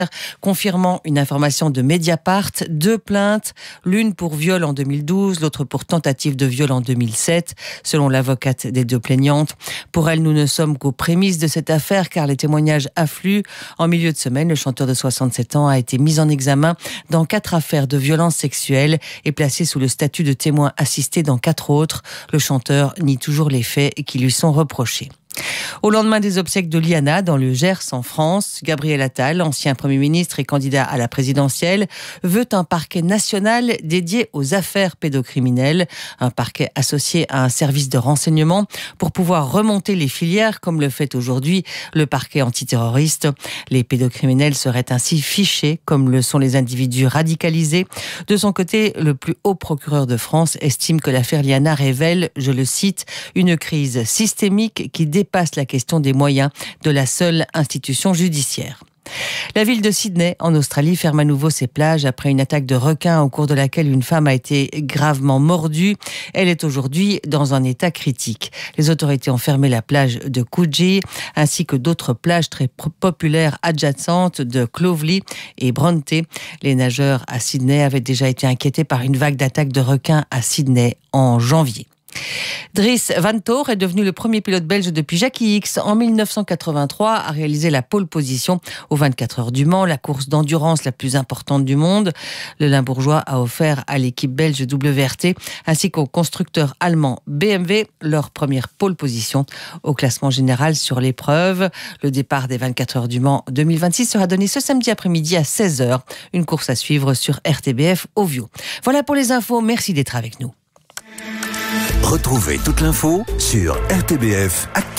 confirmant une information de Mediapart, 2 plaintes, l'une pour viol en 2012, l'autre pour tentative de viol en 2007, selon l'avocate des 2 plaignantes. Pour elle, nous ne sommes qu'aux prémices de cette affaire car les témoignages affluent. En milieu de semaine, le chanteur de 67 ans a été mis en examen dans 4 affaires de violences sexuelles et placé sous le statut de témoin assisté dans 4 autres. Le chanteur nie toujours les faits qui lui sont reprochés. Au lendemain des obsèques de Liana dans le Gers en France, Gabriel Attal, ancien Premier ministre et candidat à la présidentielle, veut un parquet national dédié aux affaires pédocriminelles, un parquet associé à un service de renseignement pour pouvoir remonter les filières comme le fait aujourd'hui le parquet antiterroriste. Les pédocriminels seraient ainsi fichés comme le sont les individus radicalisés. De son côté, le plus haut procureur de France estime que l'affaire Liana révèle, je le cite, une crise systémique qui dépasse la question des moyens de la seule institution judiciaire. La ville de Sydney, en Australie, ferme à nouveau ses plages après une attaque de requins au cours de laquelle une femme a été gravement mordue. Elle est aujourd'hui dans un état critique. Les autorités ont fermé la plage de Coogee ainsi que d'autres plages très populaires adjacentes de Clovelly et Bronte. Les nageurs à Sydney avaient déjà été inquiétés par une vague d'attaques de requins à Sydney en janvier. Dries Van Toor est devenu le premier pilote belge depuis Jackie X en 1983 à réaliser la pole position aux 24 heures du Mans, la course d'endurance la plus importante du monde. Le Limbourgeois a offert à l'équipe belge WRT ainsi qu'au constructeur allemand BMW leur première pole position au classement général sur l'épreuve. Le départ des 24 heures du Mans 2026 sera donné ce samedi après-midi à 16h. Une course à suivre sur RTBF Ovio. Voilà pour les infos, merci d'être avec nous. Retrouvez toute l'info sur RTBF Actu.